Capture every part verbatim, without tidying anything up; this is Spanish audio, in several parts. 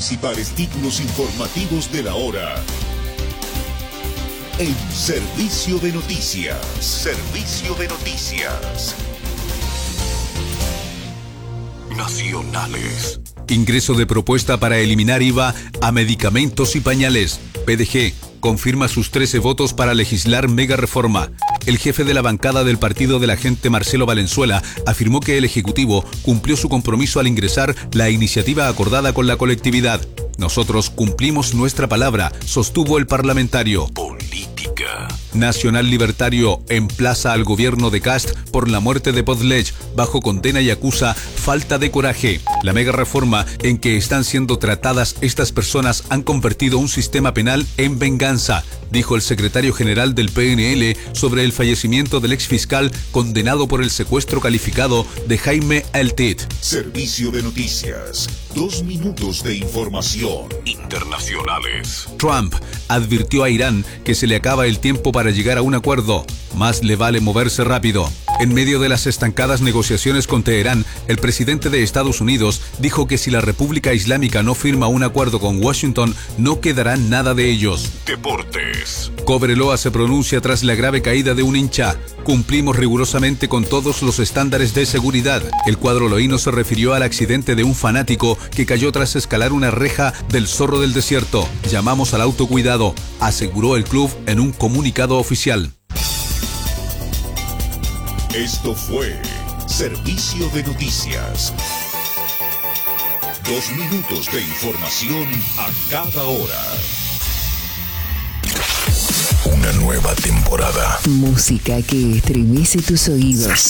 principales títulos informativos de la hora en Servicio de Noticias. Servicio de Noticias. Nacionales. Ingreso de propuesta para eliminar I V A a medicamentos y pañales. P D G confirma sus trece votos para legislar mega reforma. El jefe de la bancada del partido de la gente, Marcelo Valenzuela, afirmó que el Ejecutivo cumplió su compromiso al ingresar la iniciativa acordada con la colectividad. Nosotros cumplimos nuestra palabra, sostuvo el parlamentario. Política. Nacional Libertario emplaza al gobierno de Kast por la muerte de Podlech, bajo condena y acusa falta de coraje. La mega reforma en que están siendo tratadas estas personas han convertido un sistema penal en venganza, dijo el secretario general del P N L sobre el fallecimiento del exfiscal condenado por el secuestro calificado de Jaime Altit. Servicio de Noticias. Dos minutos de información. Internacionales. Trump advirtió a Irán que se le acaba el tiempo para llegar a un acuerdo. Más le vale moverse rápido. En medio de las estancadas negociaciones con Teherán, el presidente de Estados Unidos dijo que si la República Islámica no firma un acuerdo con Washington, no quedará nada de ellos. Deportes. Cobreloa se pronuncia tras la grave caída de un hincha. Cumplimos rigurosamente con todos los estándares de seguridad. El cuadro loíno se refirió al accidente de un fanático que cayó tras escalar una reja del Zorro del Desierto. Llamamos al autocuidado, aseguró el club en un comunicado oficial. Esto fue Servicio de Noticias. Dos minutos de información a cada hora. Una nueva temporada. Música que estremece tus oídos.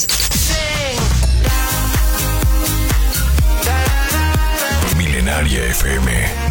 Milenaria F M.